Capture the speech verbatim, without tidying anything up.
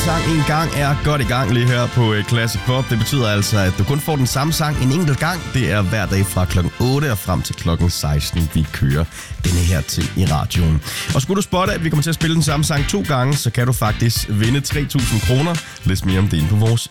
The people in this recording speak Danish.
sang en gang er godt i gang lige her på Classic Pop. Det betyder altså, at du kun får den samme sang en enkelt gang. Det er hver dag fra klokken otte og frem til klokken seksten, vi kører denne her til i radioen. Og skulle du spotte, at vi kommer til at spille den samme sang to gange, så kan du faktisk vinde tre tusind kroner. Læs mere om det inde på vores